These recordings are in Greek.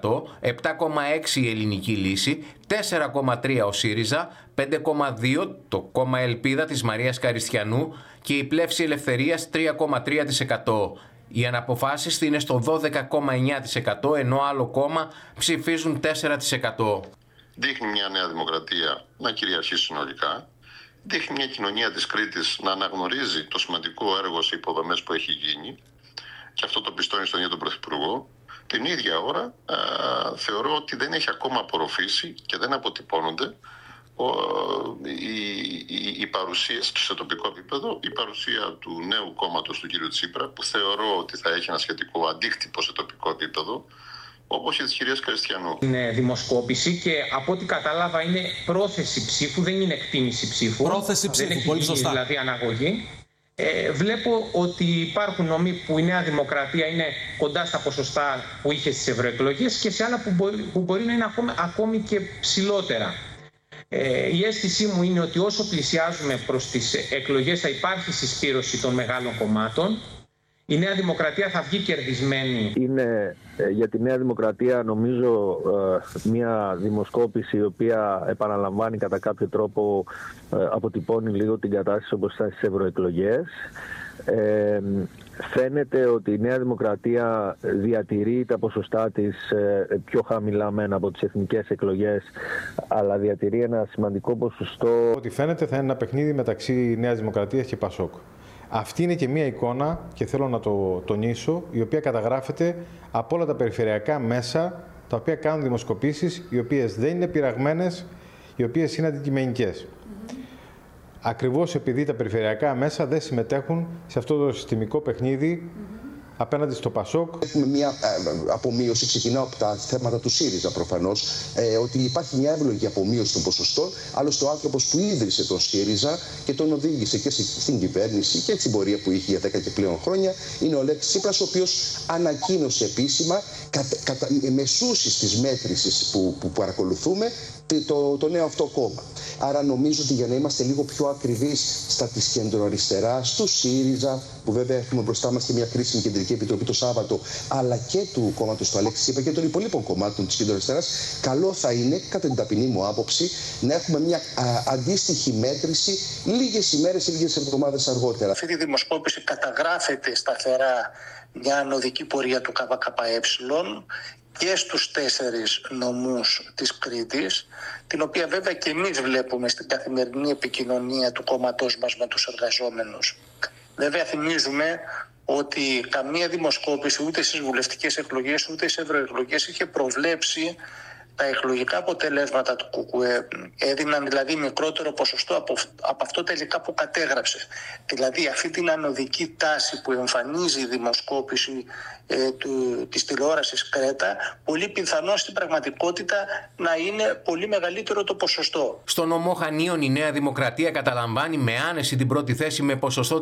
7,6% η Ελληνική Λύση, 4,3% ο ΣΥΡΙΖΑ, 5,2% το κόμμα Ελπίδα της Μαρίας Καριστιανού και η Πλεύση Ελευθερίας 3,3%. Οι αναποφάσεις είναι στο 12,9%, ενώ άλλο κόμμα ψηφίζουν 4%. Δείχνει μια Νέα Δημοκρατία να κυριαρχεί συνολικά. Δείχνει μια κοινωνία της Κρήτης να αναγνωρίζει το σημαντικό έργο σε υποδομές που έχει γίνει και αυτό το πιστώνει στον ίδιο τον Πρωθυπουργό. Την ίδια ώρα θεωρώ ότι δεν έχει ακόμα απορροφήσει και δεν αποτυπώνονται η παρουσία σε τοπικό επίπεδο, η παρουσία του νέου κόμματος του κ. Τσίπρα, που θεωρώ ότι θα έχει ένα σχετικό αντίκτυπο σε τοπικό επίπεδο, όπως και της κυρίας Καριστιανού. Είναι δημοσκόπηση και από ό,τι κατάλαβα είναι πρόθεση ψήφου, δεν είναι εκτίμηση ψήφου. Πρόθεση ψήφου, δεν έχει πολύ σωστά. Δηλαδή αναγωγή. Βλέπω ότι υπάρχουν νομοί που η Νέα Δημοκρατία είναι κοντά στα ποσοστά που είχε στις ευρωεκλογές και σε άλλα που μπορεί να είναι ακόμη και ψηλότερα. Η αίσθησή μου είναι ότι όσο πλησιάζουμε προς τις εκλογές θα υπάρχει συσπήρωση των μεγάλων κομμάτων. Η Νέα Δημοκρατία θα βγει κερδισμένη. Είναι για τη Νέα Δημοκρατία νομίζω μια δημοσκόπηση η οποία επαναλαμβάνει κατά κάποιο τρόπο, αποτυπώνει λίγο την κατάσταση όπως ήταν στις ευρωεκλογές. Φαίνεται ότι η Νέα Δημοκρατία διατηρεί τα ποσοστά της πιο χαμηλά μεν από τις εθνικές εκλογές, αλλά διατηρεί ένα σημαντικό ποσοστό. Ό,τι φαίνεται θα είναι ένα παιχνίδι μεταξύ Νέας Δημοκρατίας και Πασόκ. Αυτή είναι και μία εικόνα, και θέλω να το τονίσω, η οποία καταγράφεται από όλα τα περιφερειακά μέσα, τα οποία κάνουν δημοσκοπήσεις, οι οποίες δεν είναι πειραγμένες, οι οποίες είναι αντικειμενικές. Ακριβώς επειδή τα περιφερειακά μέσα δεν συμμετέχουν σε αυτό το συστημικό παιχνίδι απέναντι στο Πασόκ. Έχουμε μια απομείωση, ξεκινάω από τα θέματα του ΣΥΡΙΖΑ προφανώς, ότι υπάρχει μια εύλογη απομείωση των ποσοστών. Άλλωστε ο άνθρωπος που ίδρυσε τον ΣΥΡΙΖΑ και τον οδήγησε και στην κυβέρνηση και στην πορεία που είχε για 10 και πλέον χρόνια είναι ο Αλέξης Τσίπρας, ο οποίος ανακοίνωσε επίσημα μεσούσεις της μέτρησης που παρακολουθούμε το νέο αυτό κόμμα. Άρα νομίζω ότι για να είμαστε λίγο πιο ακριβείς στα της κεντροαριστεράς, του ΣΥΡΙΖΑ, που βέβαια έχουμε μπροστά μας και μια κρίσιμη κεντρική επιτροπή το Σάββατο, αλλά και του κόμματος του Αλέξη Τσίπρα και των υπολείπων κομμάτων της κεντροαριστεράς, καλό θα είναι, κατά την ταπεινή μου άποψη, να έχουμε μια αντίστοιχη μέτρηση λίγες ημέρες ή λίγες εβδομάδες αργότερα. Αυτή τη δημοσκόπηση καταγράφεται σταθερά μια ανωδική πορεία του ΚΚΕ και στους 4 νομούς της Κρήτης, την οποία βέβαια και εμείς βλέπουμε στην καθημερινή επικοινωνία του κόμματός μας με τους εργαζόμενους. Βέβαια θυμίζουμε ότι καμία δημοσκόπηση ούτε στις βουλευτικές εκλογές ούτε στις ευρωεκλογές είχε προβλέψει τα εκλογικά αποτελέσματα του ΚΚΕ, έδιναν δηλαδή μικρότερο ποσοστό από αυτό τελικά που κατέγραψε. Δηλαδή αυτή την ανωδική τάση που εμφανίζει η δημοσκόπηση της τηλεόρασης Κρέτα, πολύ πιθανό στην πραγματικότητα να είναι πολύ μεγαλύτερο το ποσοστό. Στο νομό Χανίων η Νέα Δημοκρατία καταλαμβάνει με άνεση την πρώτη θέση με ποσοστό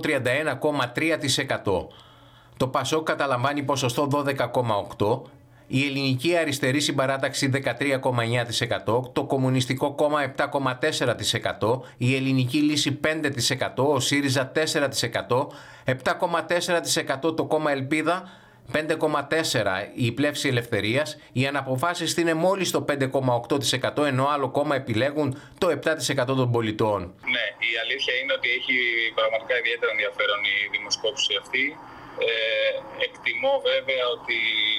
31,3%. Το Πασόκ καταλαμβάνει ποσοστό 12,8%. Η Ελληνική Αριστερή Συμπαράταξη 13,9%, το Κομμουνιστικό Κόμμα 7,4%, η Ελληνική Λύση 5%, ο ΣΥΡΙΖΑ 4%, 7,4% το Κόμμα Ελπίδα, 5,4% η Πλεύση Ελευθερίας, οι αναποφάσεις είναι μόλις το 5,8%, ενώ άλλο κόμμα επιλέγουν το 7% των πολιτών. Ναι, η αλήθεια είναι ότι έχει πραγματικά ιδιαίτερα ενδιαφέρον η δημοσκόπηση αυτή. Εκτιμώ βέβαια ότι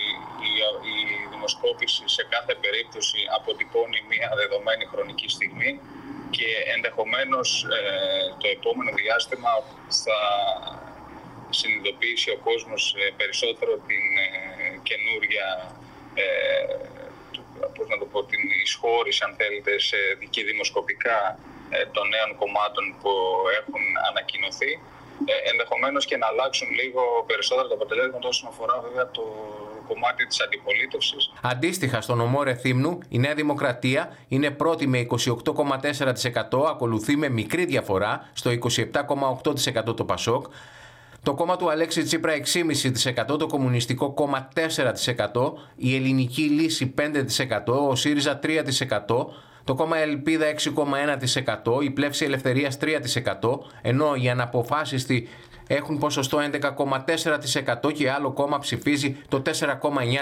η δημοσκόπηση σε κάθε περίπτωση αποτυπώνει μια δεδομένη χρονική στιγμή και ενδεχομένως το επόμενο διάστημα θα συνειδητοποιήσει ο κόσμος περισσότερο την καινούρια την εισχώρηση, αν θέλετε, σε δημοσκοπικά των νέων κομμάτων που έχουν ανακοινωθεί. Ενδεχομένως και να αλλάξουν λίγο περισσότερο τα αποτελέσματα όσον αφορά βέβαια το κομμάτι της αντιπολίτευσης. Αντίστοιχα, στο νομό Ρεθύμνου η Νέα Δημοκρατία είναι πρώτη με 28,4%, ακολουθεί με μικρή διαφορά στο 27,8% το Πασόκ, το κόμμα του Αλέξη Τσίπρα 6,5%, το Κομμουνιστικό Κόμμα 4%, η Ελληνική Λύση 5%, ο ΣΥΡΙΖΑ 3%, το κόμμα Ελπίδα 6,1%, η Πλεύση Ελευθερίας 3%, ενώ οι αναποφάσιστοι έχουν ποσοστό 11,4% και άλλο κόμμα ψηφίζει το 4,9%.